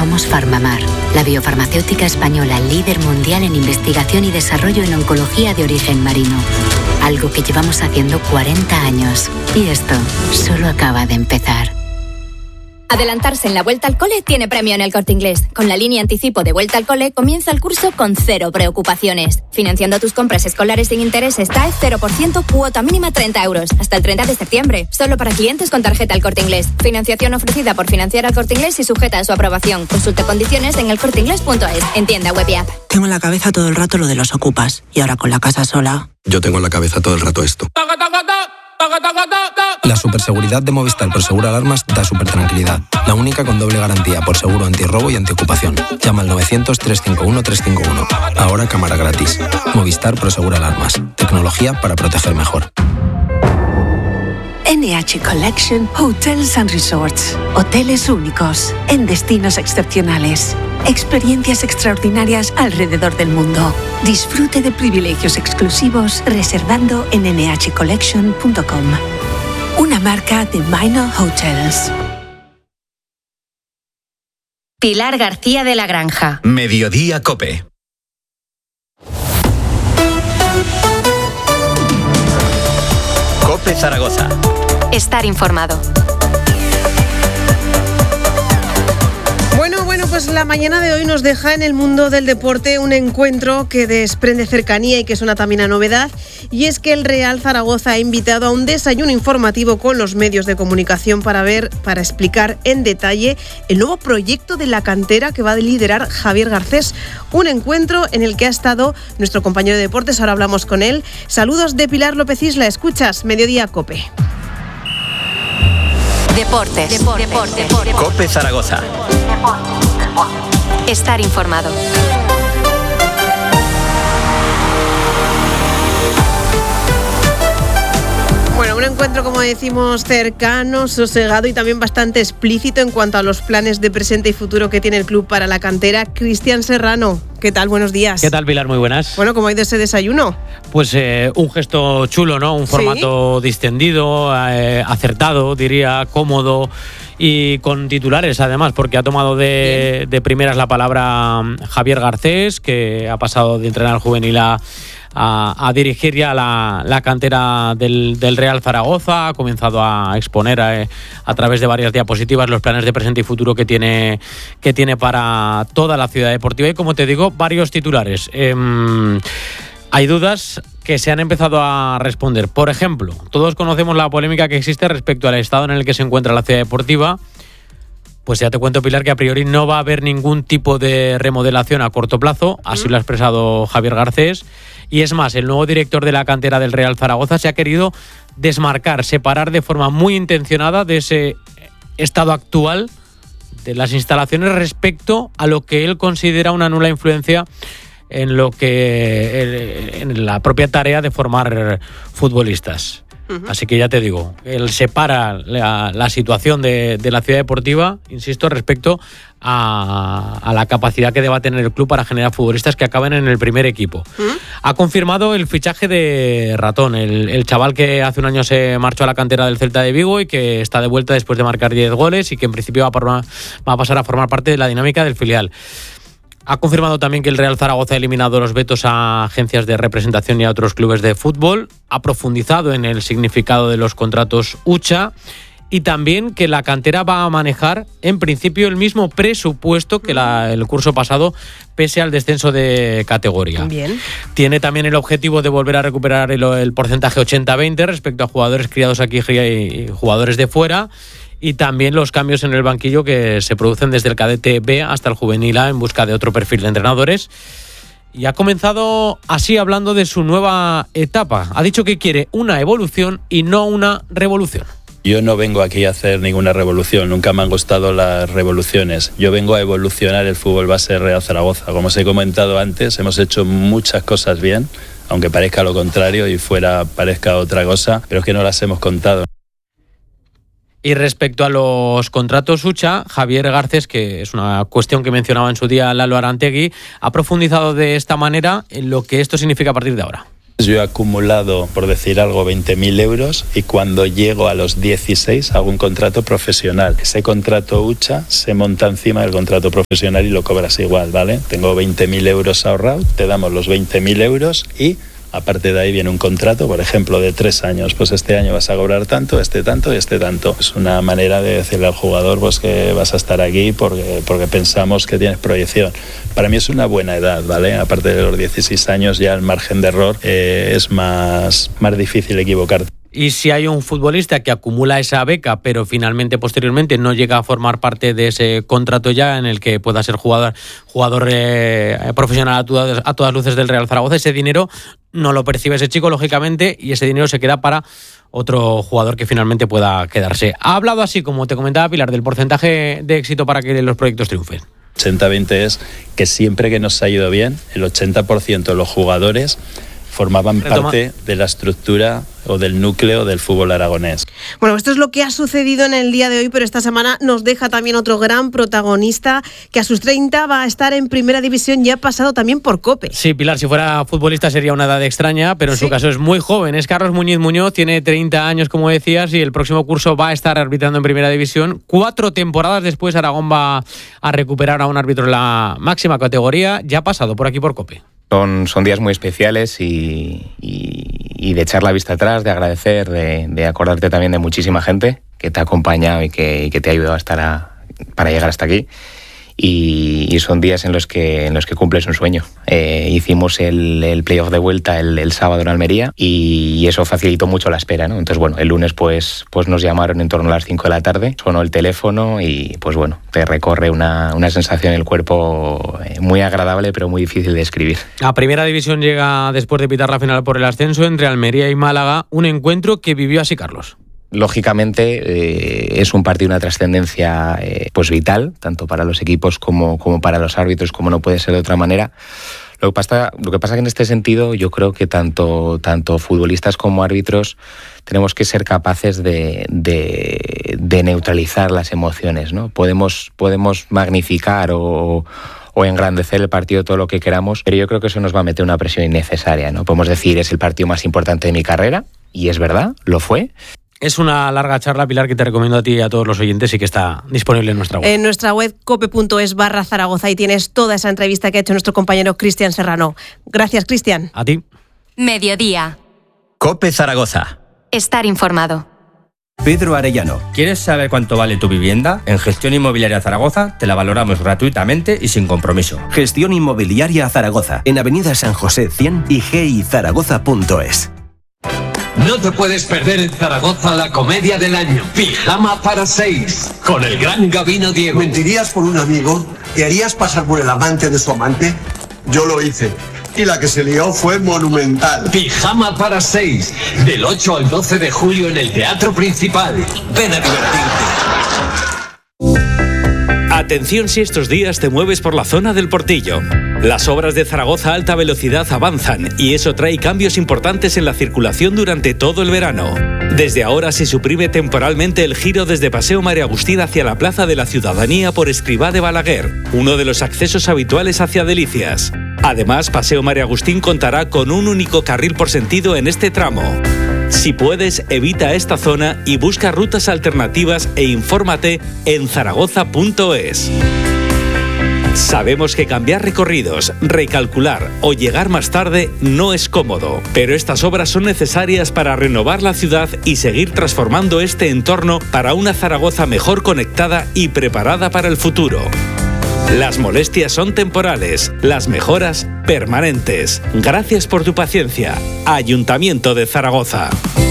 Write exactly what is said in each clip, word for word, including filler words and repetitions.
somos Farmamar, la biofarmacéutica española líder mundial en investigación y desarrollo en oncología de origen marino. Algo que llevamos haciendo cuarenta años. Y esto solo acaba de empezar. Adelantarse en la Vuelta al Cole tiene premio en El Corte Inglés. Con la línea anticipo de Vuelta al Cole comienza el curso con cero preocupaciones. Financiando tus compras escolares sin intereses TAE cero por ciento, cuota mínima treinta euros. Hasta el treinta de septiembre. Solo para clientes con tarjeta El Corte Inglés. Financiación ofrecida por Financiar al Corte Inglés y sujeta a su aprobación. Consulte condiciones en el corte inglés punto es. En tienda web y app. Tengo en la cabeza todo el rato lo de los ocupas. Y ahora con la casa sola... Yo tengo en la cabeza todo el rato esto. La superseguridad de Movistar Prosegura Alarmas da súper tranquilidad. La única con doble garantía por seguro antirrobo y antiocupación. Llama al novecientos, trescientos cincuenta y uno, trescientos cincuenta y uno. Ahora cámara gratis. Movistar Prosegura Alarmas. Tecnología para proteger mejor. N H Collection Hotels and Resorts. Hoteles únicos en destinos excepcionales. Experiencias extraordinarias alrededor del mundo. Disfrute de privilegios exclusivos reservando en ene hache collection punto com. Una marca de Minor Hotels. Pilar García de la Granja. Mediodía COPE. COPE Zaragoza. Estar informado. Bueno, bueno, pues la mañana de hoy nos deja en el mundo del deporte un encuentro que desprende cercanía y que suena también a novedad, y es que el Real Zaragoza ha invitado a un desayuno informativo con los medios de comunicación para ver, para explicar en detalle el nuevo proyecto de la cantera que va a liderar Javier Garcés, un encuentro en el que ha estado nuestro compañero de deportes, ahora hablamos con él. Saludos de Pilar López Isla, escuchas Mediodía COPE. Deportes. Deportes. Deportes. Deportes. COPE Zaragoza. Estar informado. Bueno, un encuentro, como decimos, cercano, sosegado y también bastante explícito en cuanto a los planes de presente y futuro que tiene el club para la cantera. Cristian Serrano, ¿qué tal? Buenos días. ¿Qué tal, Pilar? Muy buenas. Bueno, ¿cómo ha ido ese desayuno? Pues eh, un gesto chulo, ¿no? Un formato ¿Sí? distendido, eh, acertado, diría, cómodo y con titulares, además, porque ha tomado de, de primeras la palabra Javier Garcés, que ha pasado de entrenar al juvenil a A, a dirigir ya la, la cantera del, del Real Zaragoza. Ha comenzado a exponer a, a través de varias diapositivas los planes de presente y futuro que tiene, que tiene para toda la ciudad deportiva y, como te digo, varios titulares. Eh, hay dudas que se han empezado a responder. Por ejemplo, todos conocemos la polémica que existe respecto al estado en el que se encuentra la ciudad deportiva. Pues ya te cuento, Pilar, que a priori no va a haber ningún tipo de remodelación a corto plazo, así lo ha expresado Javier Garcés. Y es más, el nuevo director de la cantera del Real Zaragoza se ha querido desmarcar, separar de forma muy intencionada de ese estado actual de las instalaciones respecto a lo que él considera una nula influencia en lo que en la propia tarea de formar futbolistas. Uh-huh. Así que ya te digo, él separa la, la situación de, de la ciudad deportiva, insisto, respecto a, a la capacidad que deba tener el club para generar futbolistas que acaben en el primer equipo. Uh-huh. Ha confirmado el fichaje de Ratón, el, el chaval que hace un año se marchó a la cantera del Celta de Vigo y que está de vuelta después de marcar diez goles y que en principio va a, formar, va a pasar a formar parte de la dinámica del filial. Ha confirmado también que el Real Zaragoza ha eliminado los vetos a agencias de representación y a otros clubes de fútbol. Ha profundizado en el significado de los contratos U C H A y también que la cantera va a manejar en principio el mismo presupuesto que la, el curso pasado, pese al descenso de categoría. Bien. Tiene también el objetivo de volver a recuperar el, el porcentaje ochenta veinte respecto a jugadores criados aquí y jugadores de fuera. Y también los cambios en el banquillo que se producen desde el cadete B hasta el juvenil A en busca de otro perfil de entrenadores. Y ha comenzado así hablando de su nueva etapa. Ha dicho que quiere una evolución y no una revolución. Yo no vengo aquí a hacer ninguna revolución, nunca me han gustado las revoluciones. Yo vengo a evolucionar el fútbol base Real Zaragoza. Como os he comentado antes, hemos hecho muchas cosas bien, aunque parezca lo contrario y fuera parezca otra cosa, pero es que no las hemos contado. Y respecto a los contratos U C H A, Javier Garcés, que es una cuestión que mencionaba en su día Lalo Arantegui, ha profundizado de esta manera en lo que esto significa a partir de ahora. Yo he acumulado, por decir algo, veinte mil euros y cuando llego a los dieciséis hago un contrato profesional. Ese contrato hucha se monta encima del contrato profesional y lo cobras igual, ¿vale? Tengo veinte mil euros ahorrados, te damos los veinte mil euros y aparte de ahí viene un contrato, por ejemplo, de tres años. Pues este año vas a cobrar tanto, este tanto y este tanto. Es una manera de decirle al jugador pues que vas a estar aquí porque, porque pensamos que tienes proyección. Para mí es una buena edad, ¿vale? Aparte de los dieciséis años ya el margen de error eh, es más, más difícil equivocarte. Y si hay un futbolista que acumula esa beca, pero finalmente, posteriormente, no llega a formar parte de ese contrato ya en el que pueda ser jugador, jugador eh, profesional a todas, a todas luces del Real Zaragoza, ese dinero no lo percibe ese chico, lógicamente, y ese dinero se queda para otro jugador que finalmente pueda quedarse. Ha hablado así, como te comentaba Pilar, del porcentaje de éxito para que los proyectos triunfen. ochenta veinte es que siempre que nos ha ido bien, el ochenta por ciento de los jugadores formaban parte de la estructura o del núcleo del fútbol aragonés. Bueno, esto es lo que ha sucedido en el día de hoy, pero esta semana nos deja también otro gran protagonista que a sus treinta va a estar en primera división y ha pasado también por COPE. Sí, Pilar, si fuera futbolista sería una edad extraña, pero en sí. Su caso es muy joven. Es Carlos Muñiz Muñoz, tiene treinta años, como decías, y el próximo curso va a estar arbitrando en primera división. Cuatro temporadas después Aragón va a recuperar a un árbitro en la máxima categoría. Ya ha pasado por aquí por COPE. Son, son días muy especiales y, y, y de echar la vista atrás, de agradecer, de, de acordarte también de muchísima gente que te ha acompañado y que, y que te ha ayudado a estar a, para llegar hasta aquí. Y, y son días en los que en los que cumples un sueño. Eh, hicimos el, el playoff de vuelta el, el sábado en Almería y eso facilitó mucho la espera, ¿no? Entonces, bueno, el lunes pues, pues nos llamaron en torno a las cinco de la tarde, sonó el teléfono y pues bueno, te recorre una, una sensación en el cuerpo muy agradable pero muy difícil de describir. A primera división llega después de pitar la final por el ascenso entre Almería y Málaga, un encuentro que vivió así Carlos. Lógicamente eh, es un partido, una trascendencia eh, pues vital, tanto para los equipos como, como para los árbitros, como no puede ser de otra manera. Lo que pasa, lo que pasa que en este sentido yo creo que tanto, tanto futbolistas como árbitros tenemos que ser capaces de, de, de neutralizar las emociones, ¿no? Podemos, podemos magnificar o... o engrandecer el partido todo lo que queramos, pero yo creo que eso nos va a meter una presión innecesaria, ¿no? Podemos decir, es el partido más importante de mi carrera, y es verdad, lo fue. Es una larga charla, Pilar, que te recomiendo a ti y a todos los oyentes y que está disponible en nuestra web. En nuestra web cope.es barra Zaragoza y tienes toda esa entrevista que ha hecho nuestro compañero Cristian Serrano. Gracias, Cristian. A ti. Mediodía. COPE Zaragoza. Estar informado. Pedro Arellano. ¿Quieres saber cuánto vale tu vivienda? En Gestión Inmobiliaria Zaragoza te la valoramos gratuitamente y sin compromiso. Gestión Inmobiliaria Zaragoza, en Avenida San José cien y g i zaragoza punto es. No te puedes perder en Zaragoza la comedia del año. Pijama para seis, con el gran Gabino Diego. ¿Mentirías por un amigo? ¿Te harías pasar por el amante de su amante? Yo lo hice. Y la que se lió fue monumental. Pijama para seis, del ocho al doce de julio en el Teatro Principal. Ven a divertirte. Atención si estos días te mueves por la zona del Portillo. Las obras de Zaragoza Alta Velocidad avanzan y eso trae cambios importantes en la circulación durante todo el verano. Desde ahora se suprime temporalmente el giro desde Paseo María Agustín hacia la Plaza de la Ciudadanía por Escribá de Balaguer, uno de los accesos habituales hacia Delicias. Además, Paseo María Agustín contará con un único carril por sentido en este tramo. Si puedes, evita esta zona y busca rutas alternativas e infórmate en zaragoza punto es. Sabemos que cambiar recorridos, recalcular o llegar más tarde no es cómodo, pero estas obras son necesarias para renovar la ciudad y seguir transformando este entorno para una Zaragoza mejor conectada y preparada para el futuro. Las molestias son temporales, las mejoras permanentes. Gracias por tu paciencia. Ayuntamiento de Zaragoza.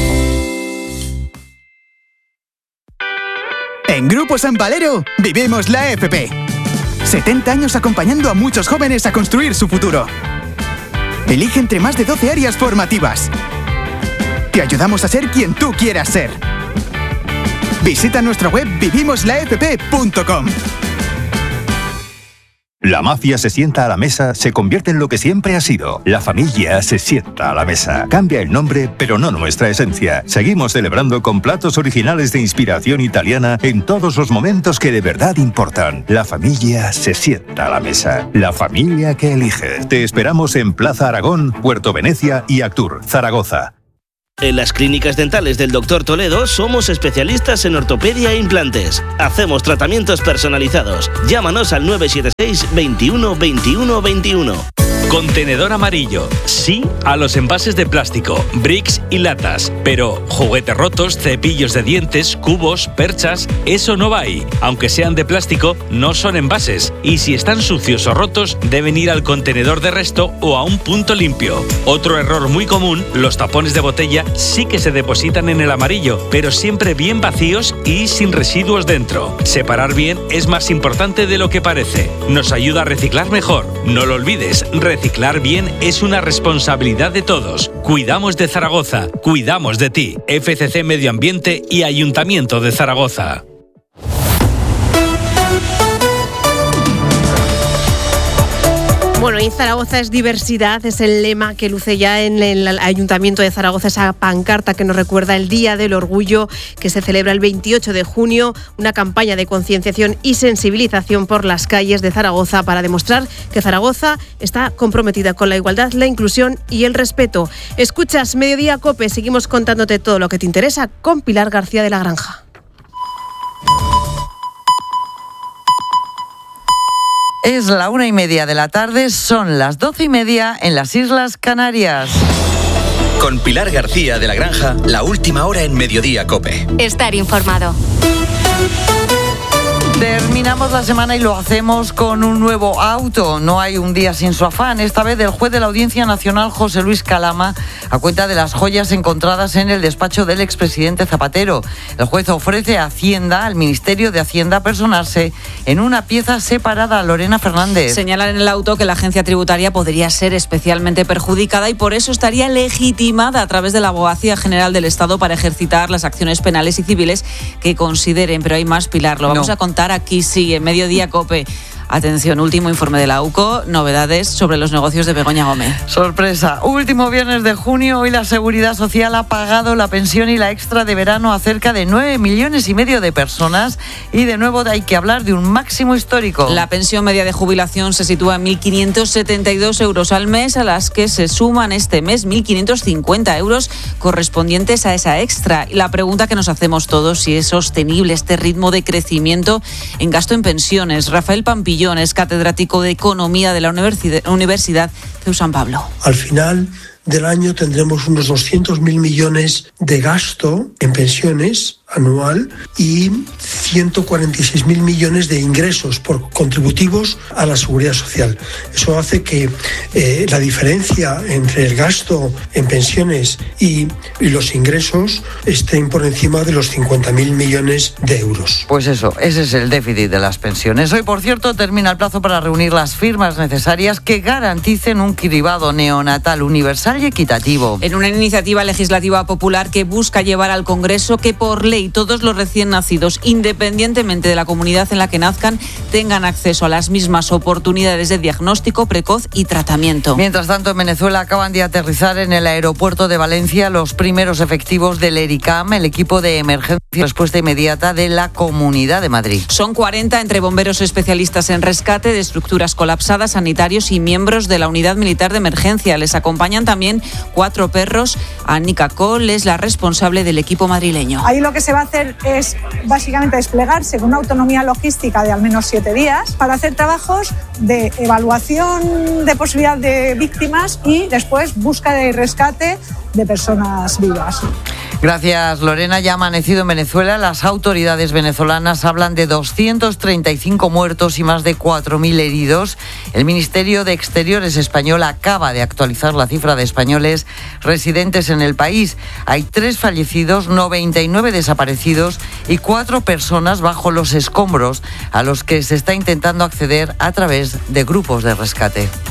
En Grupo San Valero vivimos la F P. setenta años acompañando a muchos jóvenes a construir su futuro. Elige entre más de doce áreas formativas. Te ayudamos a ser quien tú quieras ser. Visita nuestra web vivimos la f p punto com. La mafia se sienta a la mesa, se convierte en lo que siempre ha sido. La familia se sienta a la mesa. Cambia el nombre, pero no nuestra esencia. Seguimos celebrando con platos originales de inspiración italiana en todos los momentos que de verdad importan. La familia se sienta a la mesa. La familia que eliges. Te esperamos en Plaza Aragón, Puerto Venecia y Actur, Zaragoza. En las clínicas dentales del doctor Toledo somos especialistas en ortopedia e implantes. Hacemos tratamientos personalizados. Llámanos al nueve siete seis, veintiuno, veintiuno, veintiuno. Contenedor amarillo. Sí a los envases de plástico, bricks y latas. Pero juguetes rotos, cepillos de dientes, cubos, perchas, eso no va ahí. Aunque sean de plástico, no son envases. Y si están sucios o rotos, deben ir al contenedor de resto o a un punto limpio. Otro error muy común, los tapones de botella sí que se depositan en el amarillo, pero siempre bien vacíos y sin residuos dentro. Separar bien es más importante de lo que parece. Nos ayuda a reciclar mejor. No lo olvides, reciclar bien es una responsabilidad de todos. Cuidamos de Zaragoza, cuidamos de ti. F C C Medio Ambiente y Ayuntamiento de Zaragoza. Bueno, y Zaragoza es diversidad, es el lema que luce ya en el Ayuntamiento de Zaragoza, esa pancarta que nos recuerda el Día del Orgullo que se celebra el veintiocho de junio, una campaña de concienciación y sensibilización por las calles de Zaragoza para demostrar que Zaragoza está comprometida con la igualdad, la inclusión y el respeto. Escuchas Mediodía COPE, seguimos contándote todo lo que te interesa con Pilar García de la Granja. Es la una y media de la tarde, son las doce y media en las Islas Canarias. Con Pilar García de la Granja, la última hora en Mediodía COPE. Estar informado. Terminamos la semana y lo hacemos con un nuevo auto. No hay un día sin su afán. Esta vez del juez de la Audiencia Nacional, José Luis Calama, a cuenta de las joyas encontradas en el despacho del expresidente Zapatero. El juez ofrece a Hacienda, al Ministerio de Hacienda, personarse en una pieza separada a Lorena Fernández. Señalan en el auto que la agencia tributaria podría ser especialmente perjudicada y por eso estaría legitimada a través de la Abogacía General del Estado para ejercitar las acciones penales y civiles que consideren. Pero hay más, Pilar, lo vamos no. a contar aquí sí, en Mediodía COPE. Atención, último informe de la U C O, novedades sobre los negocios de Begoña Gómez. Sorpresa, último viernes de junio, hoy la Seguridad Social ha pagado la pensión y la extra de verano a cerca de nueve millones y medio de personas y de nuevo hay que hablar de un máximo histórico. La pensión media de jubilación se sitúa en mil quinientos setenta y dos euros al mes, a las que se suman este mes mil quinientos cincuenta euros correspondientes a esa extra. Y la pregunta que nos hacemos todos, si es sostenible este ritmo de crecimiento en gasto en pensiones. Rafael Pampillo es catedrático de Economía de la Universidad C E U San Pablo. Al final del año tendremos unos doscientos mil millones de gasto en pensiones anual y ciento cuarenta y seis mil millones de ingresos por contributivos a la seguridad social. Eso hace que eh, la diferencia entre el gasto en pensiones y, y los ingresos estén por encima de los cincuenta mil millones de euros. Pues eso, ese es el déficit de las pensiones. Hoy, por cierto, termina el plazo para reunir las firmas necesarias que garanticen un cribado neonatal universal y equitativo. En una iniciativa legislativa popular que busca llevar al Congreso que por ley todos los recién nacidos, independientemente de la comunidad en la que nazcan, tengan acceso a las mismas oportunidades de diagnóstico precoz y tratamiento. Mientras tanto, en Venezuela acaban de aterrizar en el aeropuerto de Valencia los primeros efectivos del ERICAM, el equipo de emergencia y respuesta inmediata de la Comunidad de Madrid. Son cuarenta entre bomberos especialistas en rescate de estructuras colapsadas, sanitarios y miembros de la Unidad Militar de Emergencia. Les acompañan también cuatro perros. Anika Cole es la responsable del equipo madrileño. Ahí lo que se va a hacer es básicamente desplegarse con una autonomía logística de al menos siete días para hacer trabajos de evaluación de posibilidad de víctimas y después búsqueda y rescate de personas vivas. Gracias, Lorena. Ya ha amanecido en Venezuela. Las autoridades venezolanas hablan de doscientos treinta y cinco muertos y más de cuatro mil heridos. El Ministerio de Exteriores español acaba de actualizar la cifra de españoles residentes en el país. Hay tres fallecidos, noventa y nueve desaparecidos y cuatro personas bajo los escombros a los que se está intentando acceder a través de grupos de rescate.